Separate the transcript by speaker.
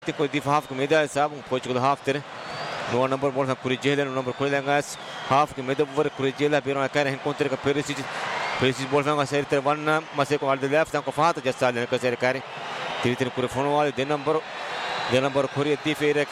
Speaker 1: Con di half come da sabe Portugal half ter no number ball sa Kurigela no number Kulangas half que medo over Kurigela pero cara encontra com Perisic ball fanga ser ter one mas com al left com fata já está né que ser cara tiri kur fono wal de number Kuria ti feira